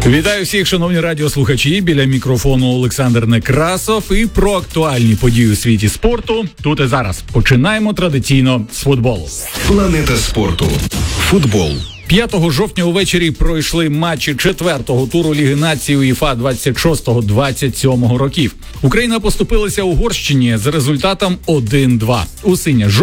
Вітаю всіх, шановні радіослухачі. Біля мікрофону Олександр Некрасов. І про актуальні події у світі спорту тут і зараз. Починаємо традиційно з футболу. Планета спорту. Футбол. 5 жовтня увечері пройшли матчі 4-го туру Ліги націй УЄФА 26-27 років. Україна поступилася Угорщині з результатом 1-2. У синьо